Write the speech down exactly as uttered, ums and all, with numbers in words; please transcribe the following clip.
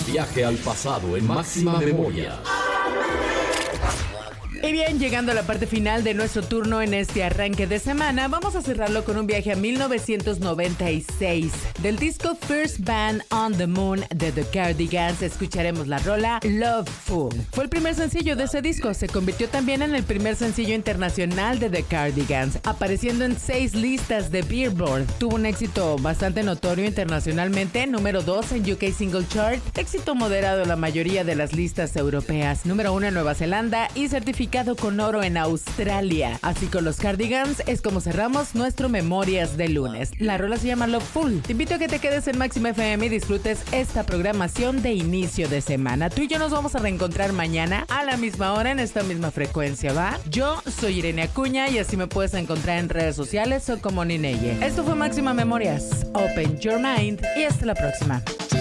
Viaje al pasado en Máxima Memoria. Y bien, llegando a la parte final de nuestro turno en este arranque de semana, vamos a cerrarlo con un viaje a mil novecientos noventa y seis. Del disco First Band on the Moon de The Cardigans, escucharemos la rola Loveful. Fue el primer sencillo de ese disco, se convirtió también en el primer sencillo internacional de The Cardigans, apareciendo en seis listas de Billboard. Tuvo un éxito bastante notorio internacionalmente, número dos en U K Single Chart, éxito moderado en la mayoría de las listas europeas, número uno en Nueva Zelanda y certificado con oro en Australia. Así con los Cardigans es como cerramos nuestro Memorias de lunes. La rola se llama Loveful. Te invito a que te quedes en Máxima F M y disfrutes esta programación de inicio de semana. Tú y yo nos vamos a reencontrar mañana a la misma hora en esta misma frecuencia, ¿va? Yo soy Irene Acuña y así me puedes encontrar en redes sociales o como Nineye. Esto fue Máxima Memorias. Open your mind y hasta la próxima.